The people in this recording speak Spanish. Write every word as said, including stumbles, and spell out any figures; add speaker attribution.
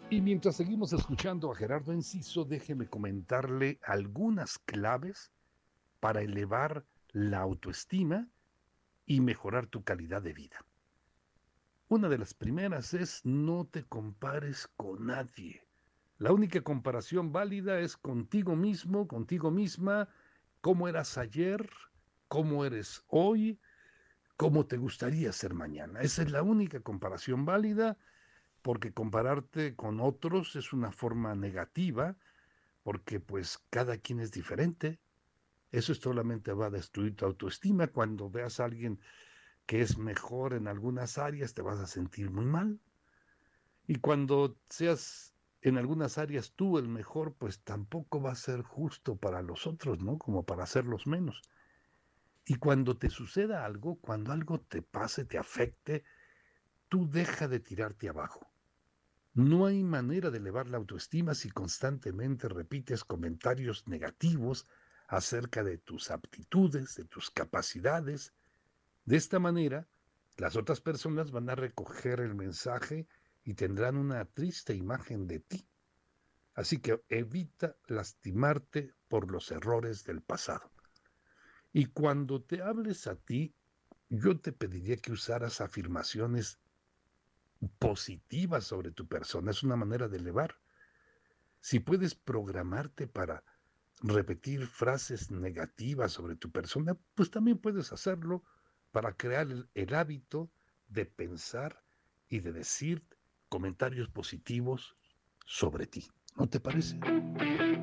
Speaker 1: Y mientras seguimos escuchando a Gerardo Enciso, déjeme comentarle algunas claves para elevar la autoestima y mejorar tu calidad de vida. Una de las primeras es no te compares con nadie. La única comparación válida es contigo mismo, contigo misma, cómo eras ayer, cómo eres hoy, cómo te gustaría ser mañana. Esa es la única comparación válida, porque compararte con otros es una forma negativa, porque pues cada quien es diferente. Eso solamente va a destruir tu autoestima. Cuando veas a alguien que es mejor en algunas áreas, te vas a sentir muy mal. Y cuando seas en algunas áreas tú el mejor, pues tampoco va a ser justo para los otros, ¿no? Como para hacerlos menos. Y cuando te suceda algo, cuando algo te pase, te afecte, tú deja de tirarte abajo. No hay manera de elevar la autoestima si constantemente repites comentarios negativos acerca de tus aptitudes, de tus capacidades. De esta manera, las otras personas van a recoger el mensaje y tendrán una triste imagen de ti. Así que evita lastimarte por los errores del pasado. Y cuando te hables a ti, yo te pediría que usaras afirmaciones positivas sobre tu persona. Es una manera de elevar. Si puedes programarte para repetir frases negativas sobre tu persona, pues también puedes hacerlo para crear el, el hábito de pensar y de decir comentarios positivos sobre ti. ¿No te parece?